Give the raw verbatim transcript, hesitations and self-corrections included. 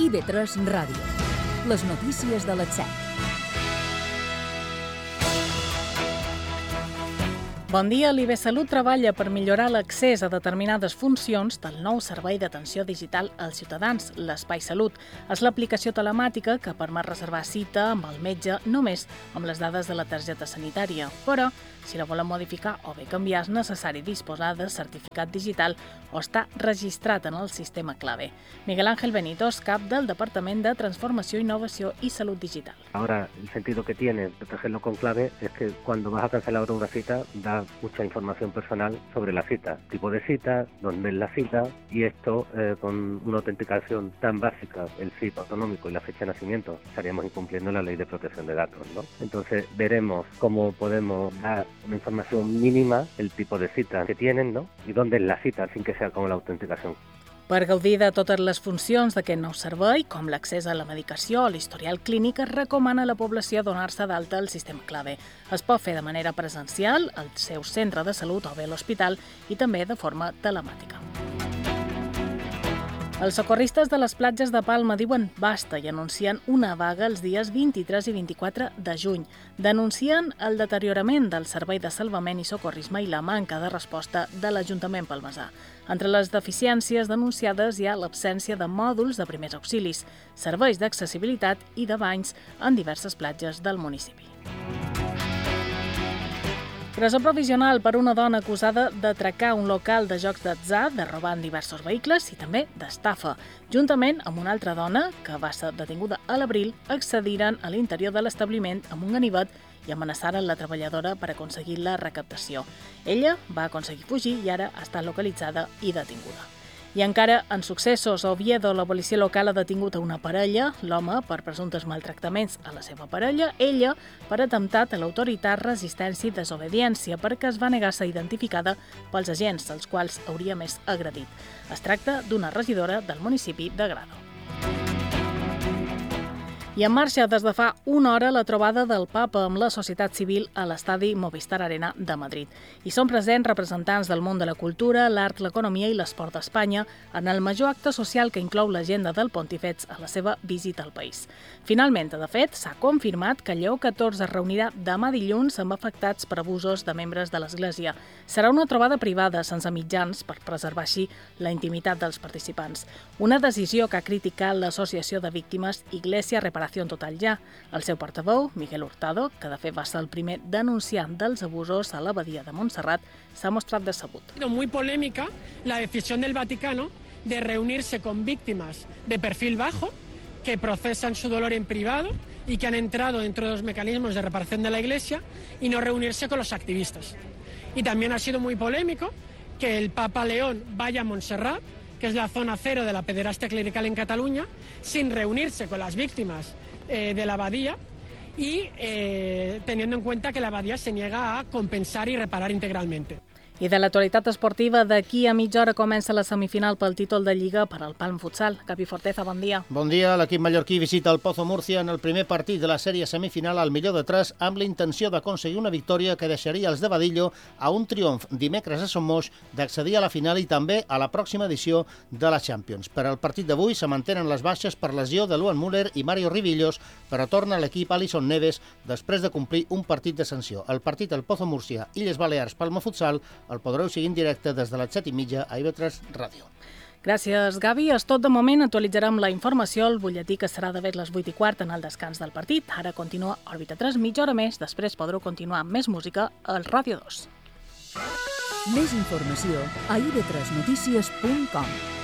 I V tres Ràdio. Les notícies de les set. Bon dia. L'I B Salut treballa per millorar l'accés a determinades funcions del nou servei d'atenció digital als ciutadans. L'Espai Salut és l'aplicació telemàtica que permet reservar cita amb el metge només amb les dades de la targeta sanitària. Però, si la volen modificar o bé canviar, és necessari disposar de certificat digital o estar registrat en el sistema clave. Miguel Ángel Benito és cap del Departament de Transformació, Innovació i Salut Digital. Ahora, el sentido que tiene protegerlo con clave es que cuando vas a cancelar una cita, da mucha información personal sobre la cita, tipo de cita, dónde es la cita, y esto eh, con una autenticación tan básica, el C I P autonómico y la fecha de nacimiento, estaríamos incumpliendo la ley de protección de datos, ¿no? Entonces veremos cómo podemos dar una información mínima, el tipo de cita que tienen, ¿no? Y dónde es la cita, sin que sea como la autenticación. Per gaudir de totes les funcions d'aquest nou servei, com l'accés a la medicació o l'historial clínic, es recomana a la població donar-se d'alta al sistema clave. Es pot fer de manera presencial al seu centre de salut o bé a l'hospital i també de forma telemàtica. Els socorristes de les platges de Palma diuen basta i anuncien una vaga els dies vint-i-tres i vint-i-quatre de juny. Denuncien el deteriorament del servei de salvament i socorrisme i la manca de resposta de l'Ajuntament palmesà. Entre les deficiències denunciades hi ha l'absència de mòduls de primers auxilis, serveis d'accessibilitat i de banys en diverses platges del municipi. Presó provisional per una dona acusada d'atracar un local de jocs d'atzar, de robar en diversos vehicles i també d'estafa. Juntament amb una altra dona, que va ser detinguda a l'abril, accediren a l'interior de l'establiment amb un ganivet i amenaçaren la treballadora per aconseguir la recaptació. Ella va aconseguir fugir i ara ha estat localitzada i detinguda. I encara en successos, a Oviedo, la policia local ha detingut a una parella, l'home per presumptes maltractaments a la seva parella, ella per atemptat a l'autoritat, resistència i desobediència perquè es va negar a ser identificada pels agents, els quals hauria més agredit. Es tracta d'una regidora del municipi de Grado. I en marxa des de fa una hora la trobada del papa amb la societat civil a l'estadi Movistar Arena de Madrid. Hi són presents representants del món de la cultura, l'art, l'economia i l'esport d'Espanya en el major acte social que inclou l'agenda del Pontífex a la seva visita al país. Finalment, de fet, s'ha confirmat que Lleó catorze es reunirà demà dilluns amb afectats per abusos de membres de l'Església. Serà una trobada privada sense mitjans per preservar així la intimitat dels participants. Una decisió que ha criticat l'Associació de Víctimes Iglesia Reparació Total Ja. El seu portaveu, Miguel Hurtado, que de fet va ser el primer denunciant dels abusos a l'abadia de Montserrat, s'ha mostrat decebut. Ha sido muy polémica la decisión del Vaticano de reunirse con víctimas de perfil bajo que procesan su dolor en privado y que han entrado dentro de los mecanismos de reparación de la Iglesia y no reunirse con los activistas. Y también ha sido muy polémico que el Papa León vaya a Montserrat, que es la zona cero de la pederastia clerical en Cataluña, sin reunirse con las víctimas eh, de la abadía y eh, teniendo en cuenta que la abadía se niega a compensar y reparar integralmente. I de l'actualitat esportiva, d'aquí a mitja hora comença la semifinal pel títol de Lliga per al Palm Futsal. Capi Forteza, bon dia. Bon dia. L'equip mallorquí visita el Pozo Múrcia en el primer partit de la sèrie semifinal al millor de tres amb la intenció d'aconseguir una victòria que deixaria els de Badillo a un triomf dimecres a Sommoix d'accedir a la final i també a la pròxima edició de la Champions. Per al partit d'avui se mantenen les baixes per lesió de Luan Müller i Mario Ribillos, però torna l'equip Alison Neves després de complir un partit de sanció. El partit al Pozo Múrcia, Illes Balears, Palma Futsal, el podreu seguir en directe des de les set i mitja a I V tres Ràdio. Gràcies, Gavi. És tot de moment. Actualitzarem la informació al butlletí que serà de ves les vuit i quart en el descans del partit. Ara continua Òrbita tres, mitja hora més. Després podreu continuar amb més música al Ràdio dos. Més informació a i ve tres notícies punt com.